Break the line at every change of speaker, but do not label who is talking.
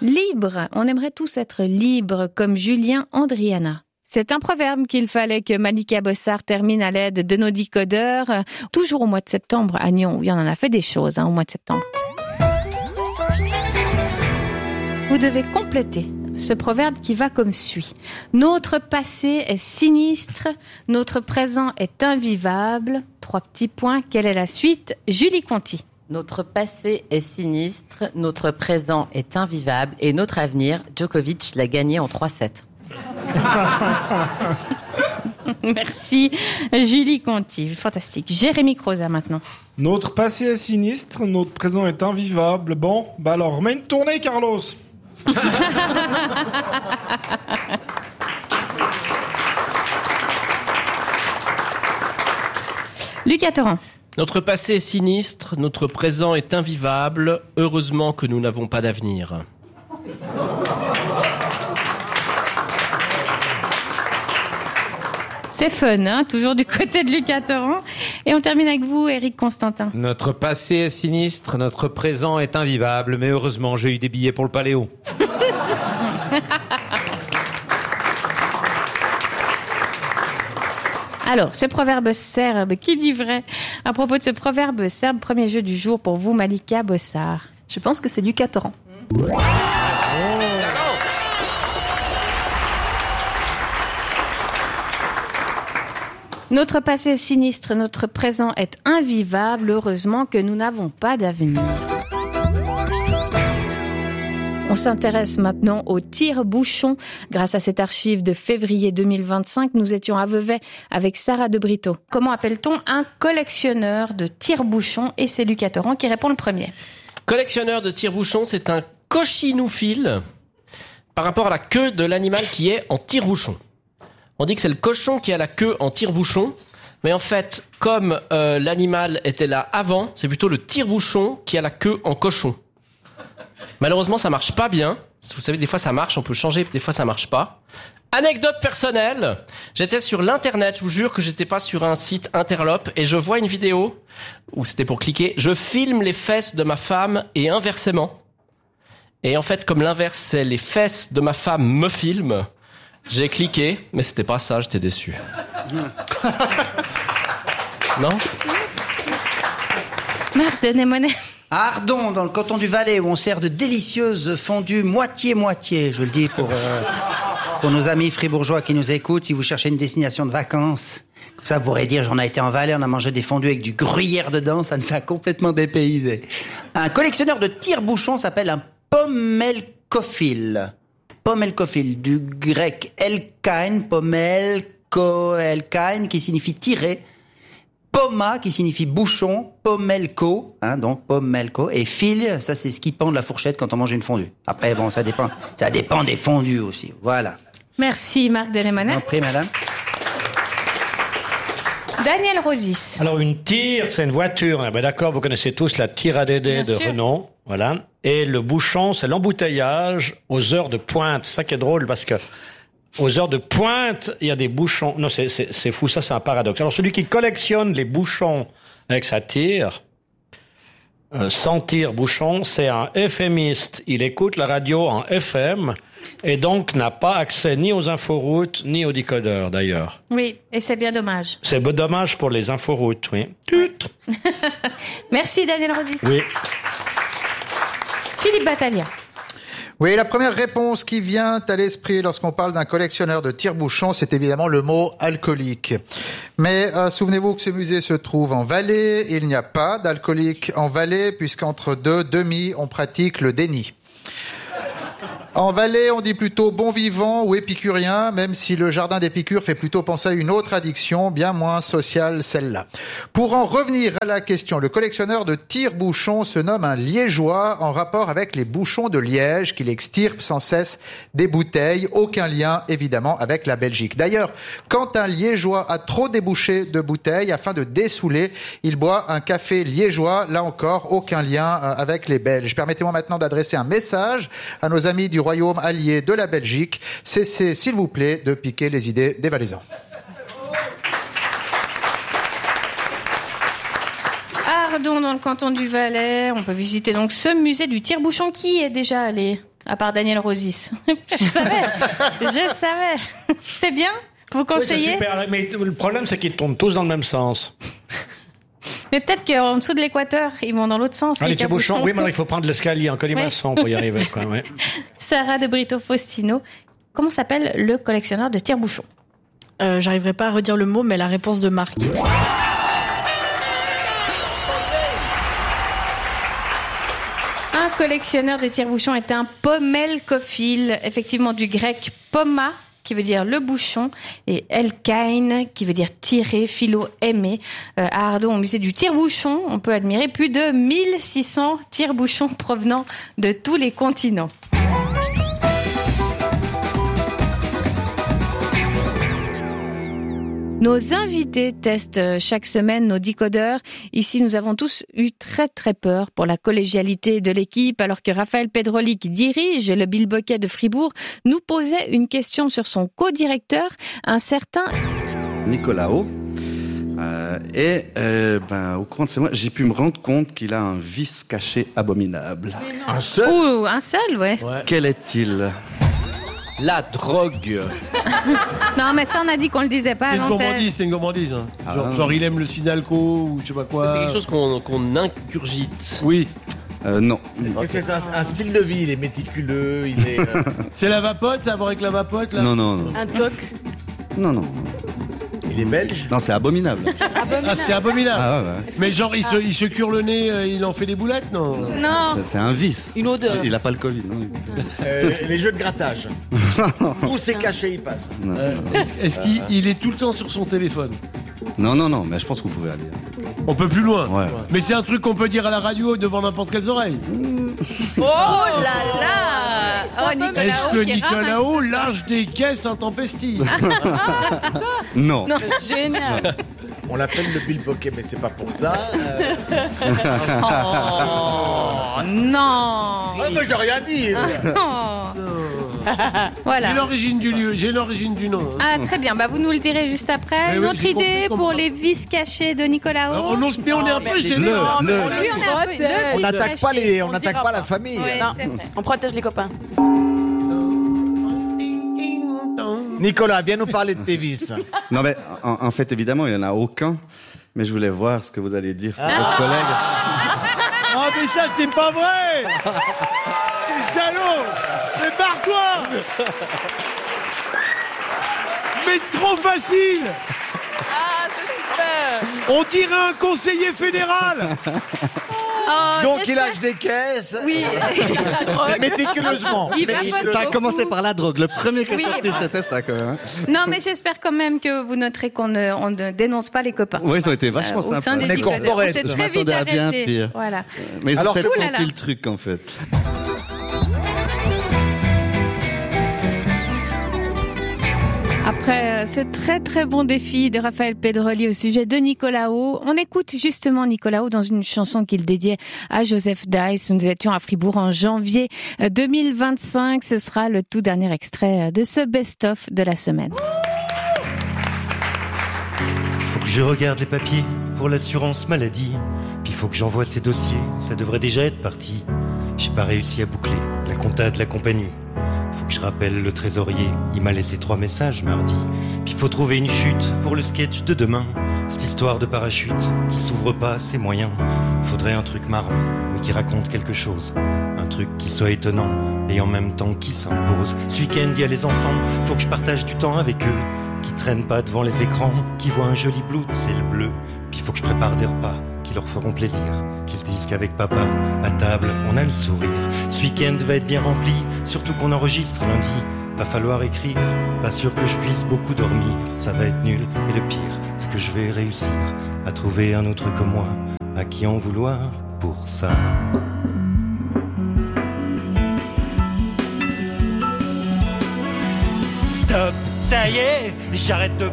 Libre. On aimerait tous être libres, comme Julien Andriana. C'est un proverbe qu'il fallait que Malika Bossard termine à l'aide de nos décodeurs. Toujours au mois de septembre à Nyon. Oui, on en a fait des choses au mois de septembre. Vous devez compléter ce proverbe qui va comme suit. Notre passé est sinistre, notre présent est invivable. 3 petits points. Quelle est la suite? Julie Conti.
Notre passé est sinistre, notre présent est invivable et notre avenir, Djokovic l'a gagné en 3-7.
Merci Julie Conti, fantastique. Jérémy Croza maintenant.
Notre passé est sinistre, notre présent est invivable. Bon, alors remets une tournée, Carlos.
Lucas Torrent.
Notre passé est sinistre, notre présent est invivable. Heureusement que nous n'avons pas d'avenir.
C'est fun, hein, toujours du côté de Lucas Torrent. Et on termine avec vous, Éric Constantin.
Notre passé est sinistre, notre présent est invivable, mais heureusement, j'ai eu des billets pour le Paléo.
Alors, ce proverbe serbe, qui dit vrai? À propos de ce proverbe serbe, premier jeu du jour pour vous, Malika Bossard.
Je pense que c'est Lucas Torrent.
Notre passé est sinistre, notre présent est invivable. Heureusement que nous n'avons pas d'avenir. On s'intéresse maintenant au tire-bouchon. Grâce à cette archive de février 2025, nous étions à Vevey avec Sarah de Brito. Comment appelle-t-on un collectionneur de tire-bouchons? Et c'est Lucas Torrent qui répond le premier.
Collectionneur de tire-bouchon, c'est un cochinophile par rapport à la queue de l'animal qui est en tire-bouchon. On dit que c'est le cochon qui a la queue en tire-bouchon, mais en fait, comme l'animal était là avant, c'est plutôt le tire-bouchon qui a la queue en cochon. Malheureusement, ça marche pas bien. Vous savez, des fois ça marche, on peut changer, des fois ça marche pas. Anecdote personnelle, j'étais sur l'internet, je vous jure que j'étais pas sur un site interlope, et je vois une vidéo, où c'était pour cliquer, je filme les fesses de ma femme et inversement. Et en fait, comme l'inverse, c'est les fesses de ma femme me filment, j'ai cliqué, mais c'était pas ça, j'étais déçu. Non?
Marc, donnez-moi.
À Ardon, dans le canton du Valais, où on sert de délicieuses fondues moitié-moitié. Je le dis pour nos amis fribourgeois qui nous écoutent, si vous cherchez une destination de vacances. Comme ça, vous pourrez dire, j'en ai été en Valais, on a mangé des fondues avec du gruyère dedans, ça nous a complètement dépaysé. Un collectionneur de tire-bouchons s'appelle un pommelkophile. Pommelkophile, du grec elkain, elkain, qui signifie tirer. Poma, qui signifie bouchon, pommelko, donc pommelko, et fil, ça c'est ce qui pend de la fourchette quand on mange une fondue. Après, bon, ça dépend des fondues aussi, voilà.
Merci Marc Delemonet.
Je vous en prie, madame.
Daniel Rosis.
Alors une tire, c'est une voiture, ben d'accord, vous connaissez tous la tire ADD
Bien
de
sûr.
Renault, voilà. Et le bouchon, c'est l'embouteillage aux heures de pointe. C'est ça qui est drôle parce que aux heures de pointe, il y a des bouchons. Non, c'est fou, ça c'est un paradoxe. Alors celui qui collectionne les bouchons avec sa tire, sans tire-bouchon, c'est un FMiste. Il écoute la radio en FM et donc n'a pas accès ni aux inforoutes ni aux décodeurs d'ailleurs.
Oui, et c'est bien dommage.
C'est dommage pour les inforoutes, oui. Tut.
Merci Daniel Rosis.
Oui.
Philippe Battaglia.
Oui, la première réponse qui vient à l'esprit lorsqu'on parle d'un collectionneur de tire-bouchons, c'est évidemment le mot alcoolique. Mais souvenez-vous que ce musée se trouve en Valais. Il n'y a pas d'alcoolique en Valais puisqu'entre deux demi, on pratique le déni. En Valais, on dit plutôt bon vivant ou épicurien, même si le jardin d'Épicure fait plutôt penser à une autre addiction, bien moins sociale celle-là. Pour en revenir à la question, le collectionneur de tire-bouchons se nomme un liégeois en rapport avec les bouchons de liège qu'il extirpe sans cesse des bouteilles. Aucun lien, évidemment, avec la Belgique. D'ailleurs, quand un liégeois a trop débouché de bouteilles, afin de dessouler, il boit un café liégeois. Là encore, aucun lien avec les Belges. Permettez-moi maintenant d'adresser un message à nos amis du royaume allié de la Belgique. Cessez, s'il vous plaît, de piquer les idées des Valaisans.
Ardon, dans le canton du Valais. On peut visiter donc ce musée du tire-bouchon. Qui est déjà allé? À part Daniel Rosis. Je savais. C'est bien? Vous
Oui, c'est
conseillez?
super, mais le problème, c'est qu'ils tournent tous dans le même sens.
Mais peut-être qu'en dessous de l'équateur, ils vont dans l'autre sens.
Les
les
tire-bouchons,
tire-bouchons.
oui, mais alors, il faut prendre l'escalier en colimaçon pour y arriver. Quoi, ouais.
Sarah de Brito Faustino. Comment s'appelle le collectionneur de tire-bouchons?
J'arriverai pas à redire le mot, mais la réponse de Marc.
Un collectionneur de tire-bouchons est un pommelcophile, effectivement du grec poma, qui veut dire le bouchon, et elkain, qui veut dire tirer, philo, aimer. À Ardon, au musée du tire-bouchon, on peut admirer plus de 1600 tire-bouchons provenant de tous les continents. Nos invités testent chaque semaine nos décodeurs. Ici, nous avons tous eu très très peur pour la collégialité de l'équipe, alors que Raphaël Pedroli, qui dirige le Bilboquet de Fribourg, nous posait une question sur son co-directeur, un certain
Nicolao. Au courant de ces mois, j'ai pu me rendre compte qu'il a un vice caché abominable.
Un seul?
Ouh, un seul, ouais.
Quel est-il?
La drogue.
Non, mais ça, on a dit qu'on le disait pas à l'antenne.
C'est une gourmandise. Hein. Genre, il aime le Sinalco ou je sais pas quoi.
C'est quelque chose qu'on ingurgite.
Oui.
Non.
Est-ce que c'est un style de vie? Il est méticuleux, il est...
C'est la vapote, ça a à voir avec la vapote, là?
Non.
Un toc.
Non.
Il est belge?
Non, c'est abominable.
Ah, c'est abominable.
Ah ouais.
Mais genre, il se cure le nez, il en fait des boulettes, non?
Non.
C'est un vice.
Une odeur.
Il a pas le Covid, non?
Les jeux de grattage. Où c'est caché, il passe.
Est-ce qu'il est tout le temps sur son téléphone?
Non, mais je pense que vous pouvez aller.
On peut plus loin.
Ouais.
Mais c'est un truc qu'on peut dire à la radio devant n'importe quelles oreilles.
Oh là là. Oh, Nicolao,
Est-ce que
qui
Nicolao
ramasse ça.
lâche des caisses intempestives?
Non.
Génial.
On l'appelle le Bilboquet, mais c'est pas pour ça.
Oh non.
Ah, mais j'ai rien dit.
Voilà.
J'ai l'origine du lieu, j'ai l'origine du nom.
Ah, très bien. Bah, vous nous le direz juste après.
Mais
Une
oui,
autre
j'ai compris
idée
comment.
pour les vices cachés de Nicolao.
Mais on est un peu gênés.
Oui, on est un peu- le
On
vice
n'attaque pas
caché.
on n'attaque pas la famille.
Ouais,
Non.
c'est vrai.
On protège les copains.
Nicolas, viens nous parler de tes vices.
Non, mais en fait, évidemment, il n'y en a aucun. Mais je voulais voir ce que vous allez dire sur votre collègue.
Ah, mais ça, c'est pas vrai! C'est salaud! Mais barre-toi! Mais trop facile!
Ah, c'est super.
On dirait un conseiller fédéral!
Oh,
Donc il
j'espère-
lâche des caisses.
Oui.
Méticuleusement.
Il va
Ça a commencé par la drogue. Le premier qui est
Oui,
sorti, c'était ça, quand même. Hein.
Non, mais j'espère quand même que vous noterez qu'on ne dénonce pas les copains.
Oui, ils ont été vachement
Au
sympas.
sein des
On est
décodeurs.
corporate.
On s'est
Je
très vite
m'attendais à bien
arrêté.
pire.
Voilà.
Mais ils ont
Alors,
peut-être
oulala.
senti le truc, en fait.
Après ce très très bon défi de Raphaël Pedroli au sujet de Nicolao, on écoute justement Nicolao dans une chanson qu'il dédiait à Joseph Dice. Nous étions à Fribourg en janvier 2025. Ce sera le tout dernier extrait de ce best-of de la semaine.
Faut que je regarde les papiers pour l'assurance maladie. Puis faut que j'envoie ces dossiers, ça devrait déjà être parti. J'ai pas réussi à boucler la compta de la compagnie. Faut que je rappelle le trésorier, il m'a laissé 3 messages mardi. Puis faut trouver une chute pour le sketch de demain. Cette histoire de parachute qui s'ouvre pas, c'est moyen. Faudrait un truc marrant, mais qui raconte quelque chose. Un truc qui soit étonnant et en même temps qui s'impose. Ce week-end, il y a les enfants, faut que je partage du temps avec eux. Qui traînent pas devant les écrans, qui voient un joli blue, c'est le bleu. Puis faut que je prépare des repas qui leur feront plaisir, qui se disent qu'avec papa, à table, on a le sourire. Ce week-end va être bien rempli, surtout qu'on enregistre lundi. Va falloir écrire, pas sûr que je puisse beaucoup dormir. Ça va être nul, et le pire, c'est que je vais réussir à trouver un autre comme moi, à qui en vouloir pour ça. Stop, ça y est, j'arrête de